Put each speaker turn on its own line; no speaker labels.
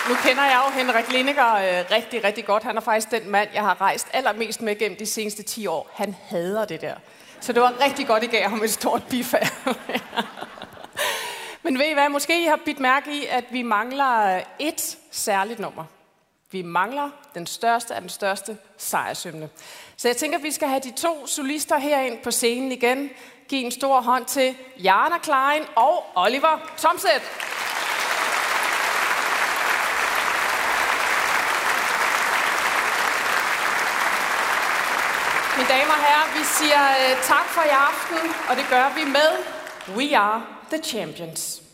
Nu kender jeg jo Henrik Lindegaard rigtig, rigtig godt. Han er faktisk den mand, jeg har rejst allermest med gennem de seneste 10 år. Han hader det der. Så det var rigtig godt, I gav ham et stort bifald. Men ved I hvad? Måske I har bidt mærke i, at vi mangler et særligt nummer. Vi mangler den største af den største sejrshymne. Så jeg tænker, at vi skal have de 2 solister herind på scenen igen. Giv en stor hånd til Jana Klein og Oliver Thomset. Mine damer og herrer, vi siger tak for i aften, og det gør vi med We Are The Champions.